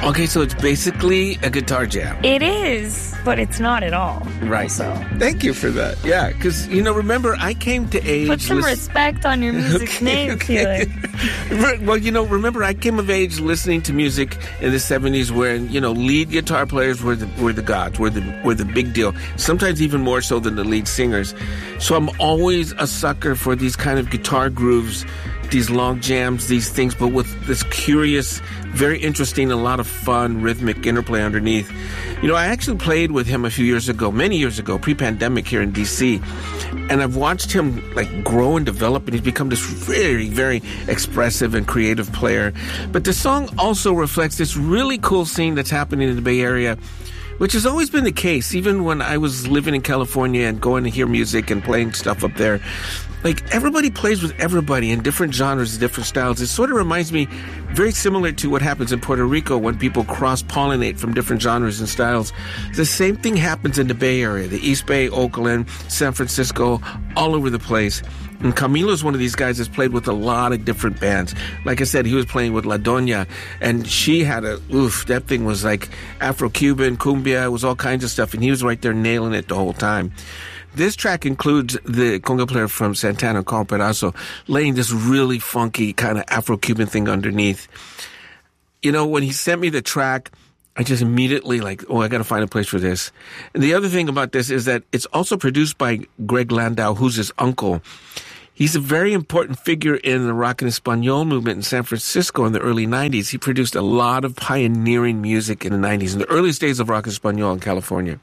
Okay, so it's basically a guitar jam. It is, but it's not at all. Right. So Thank you for that. Yeah, because, remember, I came to age... put some respect on your music's name, Felix. Well, remember, I came of age listening to music in the 70s where, lead guitar players were the gods, were the big deal. Sometimes even more so than the lead singers. So I'm always a sucker for these kind of guitar grooves, these long jams, these things, but with this curious, very interesting, a lot of fun rhythmic interplay underneath. I actually played with him a few years ago, many years ago, pre-pandemic here in D.C., and I've watched him grow and develop, and he's become this very, very expressive and creative player. But the song also reflects this really cool scene that's happening in the Bay Area, which has always been the case, even when I was living in California and going to hear music and playing stuff up there. Everybody plays with everybody in different genres, different styles. It sort of reminds me very similar to what happens in Puerto Rico when people cross-pollinate from different genres and styles. The same thing happens in the Bay Area, the East Bay, Oakland, San Francisco, all over the place. And Camilo's one of these guys that's played with a lot of different bands. Like I said, he was playing with La Doña, and she had that thing was like Afro-Cuban, cumbia, it was all kinds of stuff, and he was right there nailing it the whole time. This track includes the conga player from Santana, Carl Perazzo, laying this really funky kind of Afro-Cuban thing underneath. When he sent me the track, I just immediately I got to find a place for this. And the other thing about this is that it's also produced by Greg Landau, who's his uncle. He's a very important figure in the rock and Espanol movement in San Francisco in the early 90s. He produced a lot of pioneering music in the 90s, in the earliest days of rock and Espanol in California.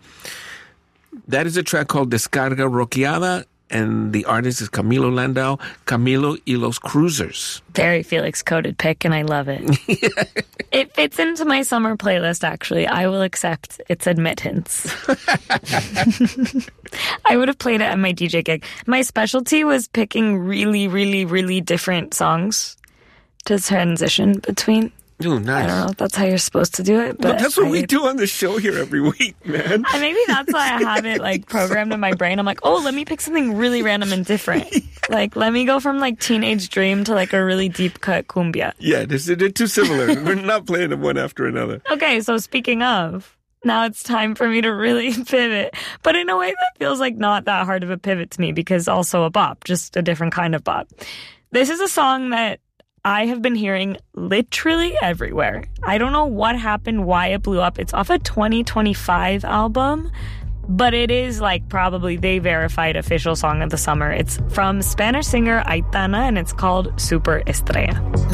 That is a track called Descarga Rockeada, and the artist is Camilo Landau, Camilo y los Cruisers. Very Felix-coded pick, and I love it. It fits into my summer playlist, actually. I will accept its admittance. I would have played it at my DJ gig. My specialty was picking really, really, really different songs to transition between. Oh, nice. I don't know if that's how you're supposed to do it. But that's what we do on the show here every week, man. And maybe that's why I have it programmed in my brain. I'm like, let me pick something really random and different. Let me go from Teenage Dream to a really deep cut cumbia. Yeah, they're too similar. We're not playing them one after another. Okay, so speaking of, now it's time for me to really pivot. But in a way that feels not that hard of a pivot to me, because also a bop, just a different kind of bop. This is a song that I have been hearing literally everywhere. I don't know what happened, why it blew up. It's off a 2025 album, but it is probably the verified official song of the summer. It's from Spanish singer Aitana, and it's called Super Estrella.